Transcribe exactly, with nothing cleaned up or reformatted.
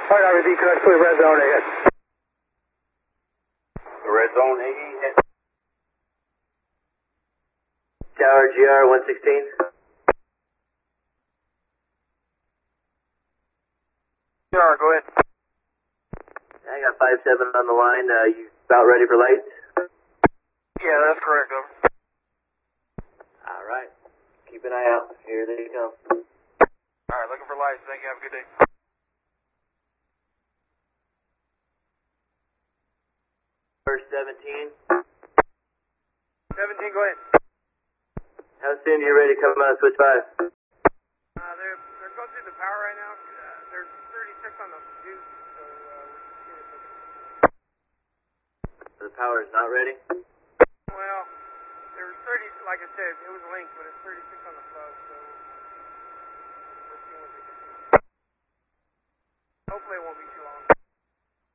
All right, R V B, correct, clear red zone, I guess. Red zone, eighty, hit. Tower G R one sixteen. G R, go ahead. I got five seven on the line. Uh, you about ready for lights? Yeah, that's correct, over. All right. Keep an eye out. Here they come. All right, looking for lights. Thank you. Have a good day. First seventeen. seventeen, go ahead. How soon are you ready to come out of switch five? Uh, they're, they're going through the power right now. Uh, there's thirty-six on the fuse, so uh, we're just The power is not ready? well, there's thirty, like I said, it was linked, but it's thirty-six on the flow, so we're seeing what they can do. Hopefully it won't be too